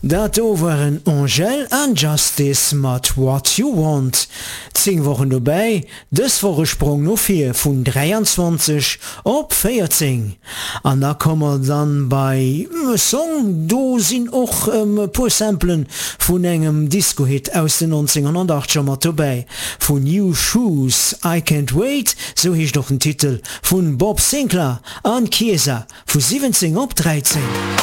Dat waren Angel and Justice mat What You Want. 10 Wochen dabei, des Vorsprung no 4 vun 23 op 14. An da kommmer dann bei Song, do sinn och pur Samplen vun engem Disco-Hit aus den 1980 mat dabei. Vun New Shoes, I Can't Wait, so hieß doch ein Titel, vun Bob Sinclair an Chiesa, vu 17 op 13.